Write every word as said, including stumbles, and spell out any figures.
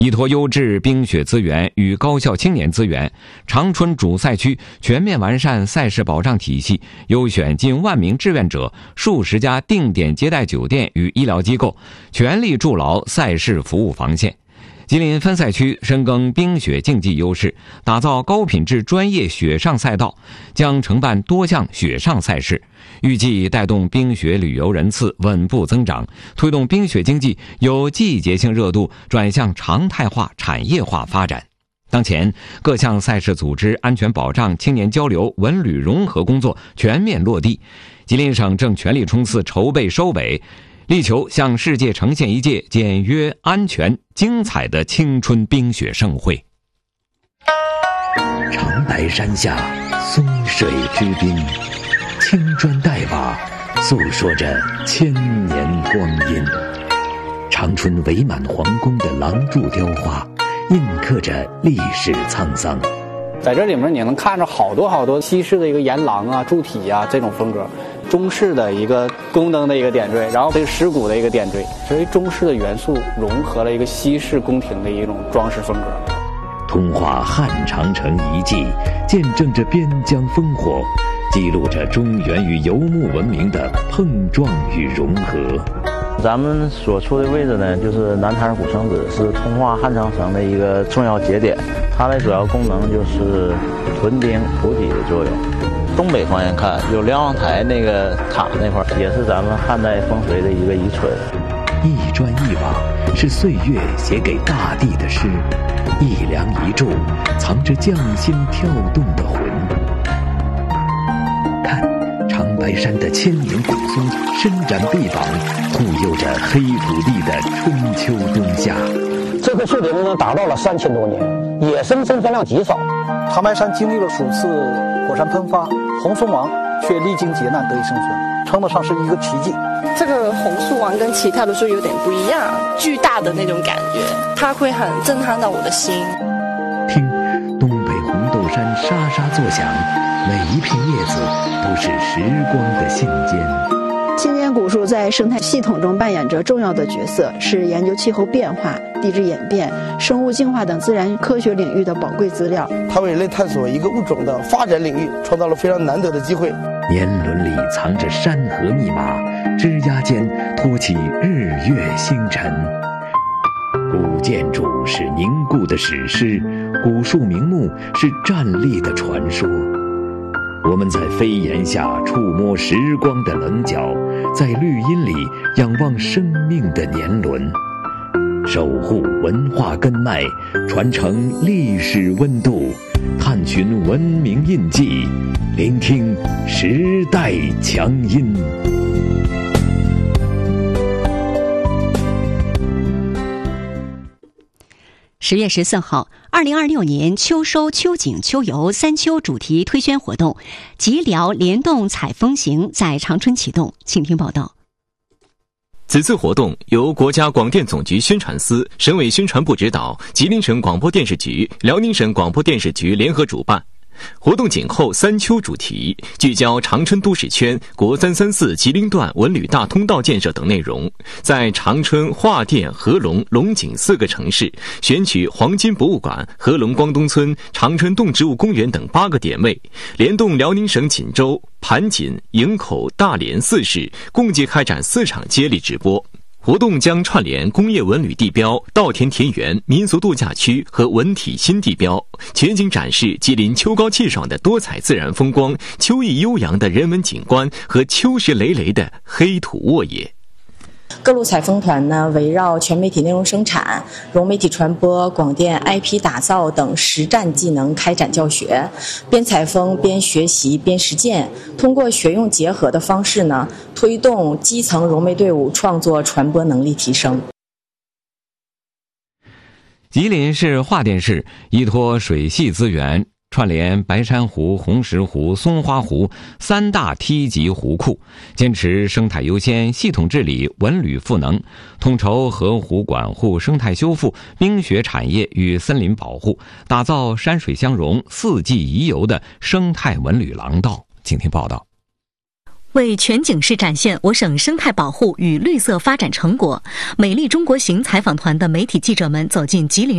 依托优质冰雪资源与高校青年资源，长春主赛区全面完善赛事保障体系，优选近万名志愿者、数十家定点接待酒店与医疗机构，全力筑牢赛事服务防线。吉林分赛区深耕冰雪竞技优势，打造高品质专业雪上赛道，将承办多项雪上赛事，预计带动冰雪旅游人次稳步增长，推动冰雪经济由季节性热度转向常态化产业化发展。当前，各项赛事组织、安全保障、青年交流、文旅融合工作全面落地，吉林省正全力冲刺筹备收尾，力求向世界呈现一届简约、安全、精彩的青春冰雪盛会。 长白山下，松水之滨，青砖黛瓦，诉说着千年光阴。长春围满皇宫的廊柱雕花，印刻着历史沧桑。 在这里面你能看着好多好多西式的一个檐廊啊、柱体啊这种风格，中式的一个宫灯的一个点缀，然后这个石鼓的一个点缀，所以中式的元素融合了一个西式宫廷的一种装饰风格。 通化汉长城遗迹，见证着边疆烽火，记录着中原与游牧文明的碰撞与融合。 咱们所处的位置呢，就是南坛古城址，是通化汉长城的一个重要节点。它的主要功能就是屯兵补给的作用。东北方向看，有瞭望台那个塔那块，也是咱们汉代风水的一个遗存。 一砖一瓦是岁月写给大地的诗，一梁一柱藏着匠心跳动的魂。看，长白山的千年古松伸展臂膀，护佑着黑土地的春秋冬夏。 这棵树林呢，达到了三千多年，野生生存量极少。 长白山经历了数次火山喷发，红松王却历经劫难得以生存，称得上是一个奇迹。 这个红树王跟其他的树有点不一样，巨大的那种感觉，它会很震撼到我的心。 听，东北红豆杉沙沙作响，每一片叶子都是时光的信笺。 千年古树在生态系统中扮演着重要的角色，是研究气候变化、地质演变、生物进化等自然科学领域的宝贵资料。 它为人类探索一个物种的发展领域创造了非常难得的机会。 年轮里藏着山河密码，枝桠间托起日月星辰。古建筑是凝固的史诗，古树名木是站立的传说。我们在飞檐下触摸时光的棱角，在绿荫里仰望生命的年轮，守护文化根脉，传承历史温度，探寻文明印记，聆听时代强音。 十月十四号，二零二六年秋收秋景秋游三秋主题推宣活动“吉辽联动采风行”在长春启动，请听报道。 此次活动由国家广电总局宣传司、省委宣传部指导，吉林省广播电视局、辽宁省广播电视局联合主办。活动紧扣三秋主题，聚焦长春都市圈、国三三四吉林段文旅大通道建设等内容，在长春、桦甸、合龙、龙井四个城市选取黄金博物馆、合龙光东村、长春动植物公园等八个点位，联动辽宁省锦州、盘锦、营口、大连四市，共计开展四场接力直播。活动将串联工业文旅地标、稻田田园、民俗度假区和文体新地标，全景展示吉林秋高气爽的多彩自然风光、秋意悠扬的人文景观和秋实累累的黑土沃野。 各路采风团呢，围绕全媒体内容生产、融媒体传播、广电 I P 打造等实战技能开展教学，边采风边学习边实践，通过学用结合的方式呢，推动基层融媒队伍创作传播能力提升。 吉林市桦甸市依托水系资源，串联白山湖、红石湖、松花湖三大梯级湖库，坚持生态优先、系统治理、文旅赋能，统筹河湖管护、生态修复、冰雪产业与森林保护，打造山水相融、四季宜游的生态文旅廊道。请听报道。 为全景式展现我省生态保护与绿色发展成果，美丽中国行采访团的媒体记者们走进吉林